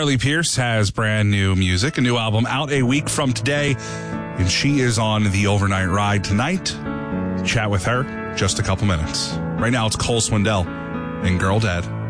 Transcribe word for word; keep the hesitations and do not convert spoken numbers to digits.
Carly Pearce has brand new music, a new album out a week from today, and she is on the overnight ride tonight. Chat with her just a couple minutes. Right now it's Cole Swindell and Girl Dead.